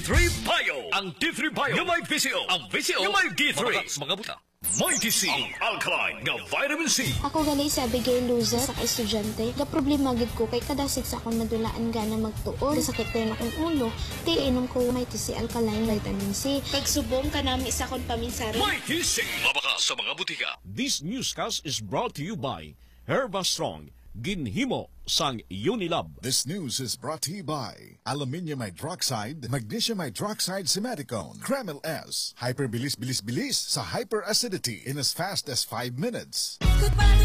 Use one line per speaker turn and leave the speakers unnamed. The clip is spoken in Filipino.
3 Bio. Ang D3 Bio na may VCO. Ang VCO na may D3. Mga buta. May DC. Ang alkaline nga vitamin C.
Ako gali sa Abigail Luza sa estudyante. Ga problema gid ko kay kadasig sa akong madulaan gana magtuon. Sakit kayo na akong ulo. Di inom ko may TC alkaline vitamin C.
Pagsubong kanami sa akong paminsari.
May DC. Mabaka sa mga butika.
This newscast is brought to you by Herba Strong, ginhimo sang Unilab.
This news is brought to you by Aluminium Hydroxide, Magnesium Hydroxide Simeticone, Kreml S, Hyperbilis Bilis Bilis sa hyperacidity in as fast as 5 minutes.